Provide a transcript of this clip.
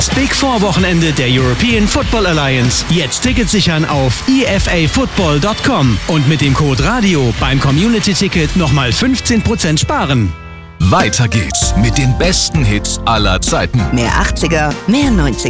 Das Big Four Wochenende der European Football Alliance. Jetzt Tickets sichern auf efafootball.com und mit dem Code RADIO beim Community-Ticket nochmal 15% sparen. Weiter geht's mit den besten Hits aller Zeiten. Mehr 80er, mehr 90er.